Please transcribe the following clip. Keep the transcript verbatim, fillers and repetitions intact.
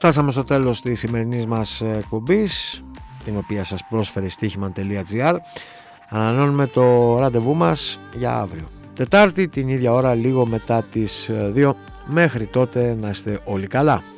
Φτάσαμε στο τέλος της σημερινής μας εκπομπής, την οποία σας πρόσφερε στοίχημαν τελεία τζι άρ. Ανανεώνουμε το ραντεβού μας για αύριο, Τετάρτη, την ίδια ώρα, λίγο μετά τις δύο. Μέχρι τότε να είστε όλοι καλά.